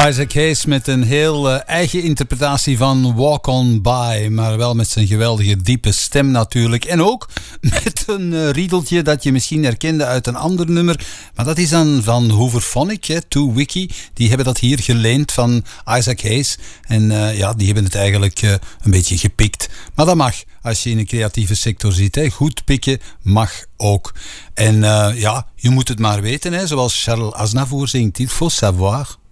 Isaac Hayes met een heel eigen interpretatie van Walk On By, maar wel met zijn geweldige diepe stem natuurlijk. En ook met een riedeltje dat je misschien herkende uit een ander nummer, maar dat is dan van Hooverphonic, To Wiki. Die hebben dat hier geleend van Isaac Hayes en die hebben het eigenlijk een beetje gepikt. Maar dat mag, als je in een creatieve sector zit. Hè. Goed pikken mag ook. En je moet het maar weten, hè. Zoals Charles Aznavour zingt, il faut savoir.